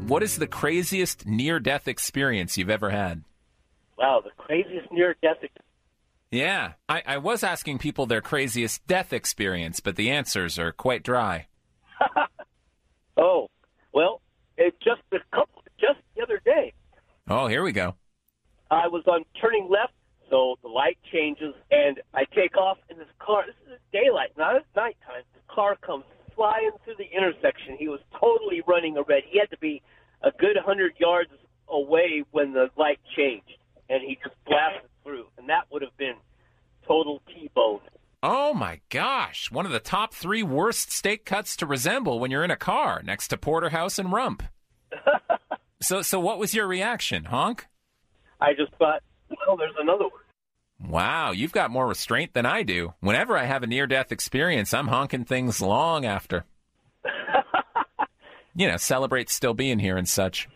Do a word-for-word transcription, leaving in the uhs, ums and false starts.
What is the craziest near-death experience you've ever had? Wow, the craziest near-death experience. Yeah, I, I was asking people their craziest death experience, but the answers are quite dry. Oh, well, it just a couple, just the other day. Oh, here we go. I was on turning left, so the light changes, and I take off in this car. This is daylight, not at nighttime. The car comes flying through the intersection. He was totally running a red. He had to be a good one hundred yards away when the light changed, and he just blasted through, and that would have been total T-bone. Oh, my gosh. One of the top three worst steak cuts to resemble when you're in a car next to Porterhouse and Rump. so, so what was your reaction, honk? I just thought, well, there's another one. Wow, you've got more restraint than I do. Whenever I have a near-death experience, I'm honking things long after. You know, celebrate still being here and such.